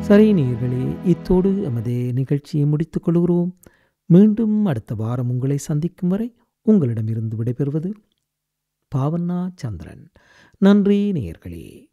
சரி நேயர்களே, இத்தோடு எமது நிகழ்ச்சியை முடித்துக் கொள்கிறோம். மீண்டும் அடுத்த வாரம் உங்களை சந்திக்கும் வரை உங்களிடமிருந்து விடைபெறுவது பாவண்ணா சந்திரன். நன்றி நேயர்களே.